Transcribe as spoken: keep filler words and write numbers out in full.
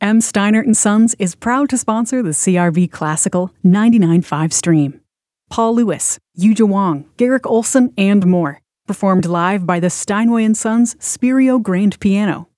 M. Steinert and Sons is proud to sponsor the C R V Classical ninety-nine point five stream. Paul Lewis, Yuja Wong, Garrick Olson, and more. Performed live by the Steinway and Sons Spirio Grand Piano.